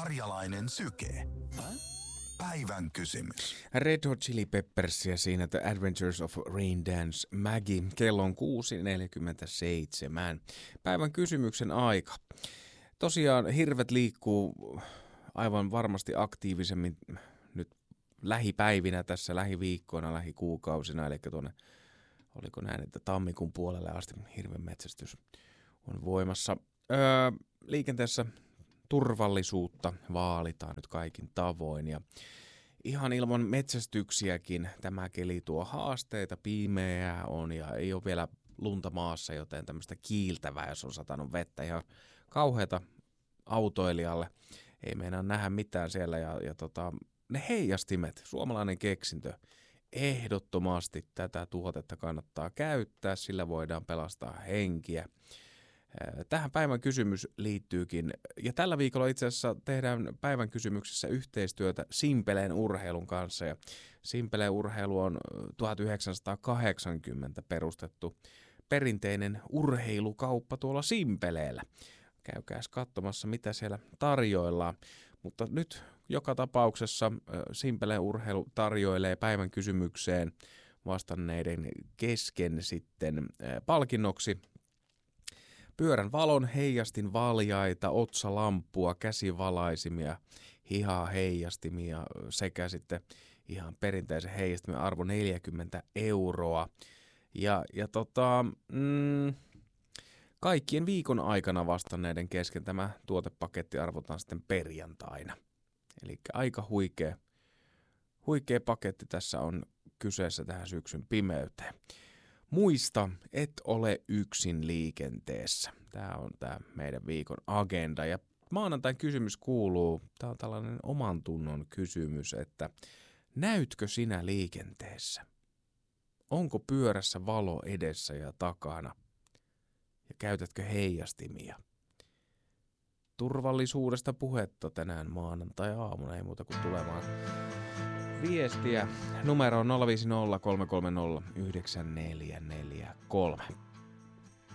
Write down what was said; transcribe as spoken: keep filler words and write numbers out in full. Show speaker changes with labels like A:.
A: Karjalainen syke. Päivän kysymys.
B: Red Hot Chili Peppers ja siinä The Adventures of Rain Dance Maggie. Kello on kuusi neljäkymmentäseitsemän. Päivän kysymyksen aika. Tosiaan hirvet liikkuu aivan varmasti aktiivisemmin nyt lähipäivinä tässä, lähiviikkoina, lähikuukausina. Eli tuonne, oliko näin, että tammikuun puolelle asti hirven metsästys on voimassa. Öö, liikenteessä turvallisuutta vaalitaan nyt kaikin tavoin ja ihan ilman metsästyksiäkin tämä keli tuo haasteita, pimeää on ja ei ole vielä lunta maassa, joten tämmöistä kiiltävää, jos on satanut vettä, ihan kauheata autoilijalle. Ei meinaa nähdä mitään siellä ja, ja tota, ne heijastimet, suomalainen keksintö, ehdottomasti tätä tuotetta kannattaa käyttää, sillä voidaan pelastaa henkiä. Tähän päivän kysymys liittyykin, ja tällä viikolla itse asiassa tehdään päivän kysymyksessä yhteistyötä Simpeleen urheilun kanssa, ja Simpeleen urheilu on tuhatyhdeksänsataakahdeksankymmentä perustettu perinteinen urheilukauppa tuolla Simpeleellä. Käykääs katsomassa, mitä siellä tarjoillaan, mutta nyt joka tapauksessa Simpeleen urheilu tarjoilee päivän kysymykseen vastanneiden kesken sitten palkinnoksi pyörän valon, heijastin valjaita, otsalampua, käsivalaisimia, hihaa heijastimia sekä sitten ihan perinteisen heijastimen arvo neljäkymmentä euroa. Ja, ja tota, mm, kaikkien viikon aikana vastanneiden kesken tämä tuotepaketti arvotaan sitten perjantaina. Eli aika huikea, huikea paketti tässä on kyseessä tähän syksyn pimeyteen. Muista, et ole yksin liikenteessä. Tämä on tämä meidän viikon agenda. Ja maanantain kysymys kuuluu, tämä on tällainen oman tunnon kysymys, että näytkö sinä liikenteessä? Onko pyörässä valo edessä ja takana? Ja käytätkö heijastimia? Turvallisuudesta puhetta tänään maanantai-aamuna, ei muuta kuin tulemaan viestiä. Numero on nolla viisi nolla kolme kolme nolla yhdeksän neljä neljä kolme.